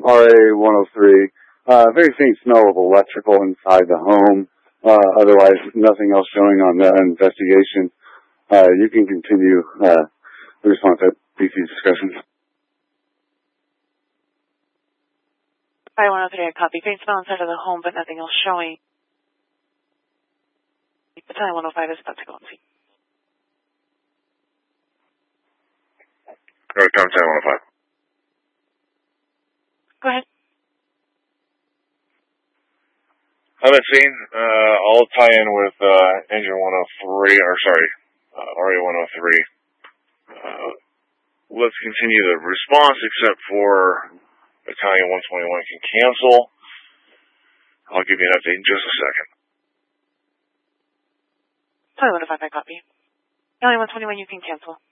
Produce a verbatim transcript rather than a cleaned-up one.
from R A one oh three. Uh, very faint smell of electrical inside the home. Uh, otherwise, nothing else showing on that investigation. Uh, you can continue, uh, the response at D C's discussion. R A one oh three, I copy. Faint smell inside of the home, but nothing else showing. Battalion one oh five is about to go and see. Alright, Battalion one oh five. Go ahead. I'm at scene. Uh, I'll tie in with uh, engine one oh three, or sorry, uh, R A one oh three. Uh, let's continue the response, except for Battalion one twenty-one can cancel. I'll give you an update in just a second. Battalion one oh five, I copy. Battalion one twenty-one, you can cancel.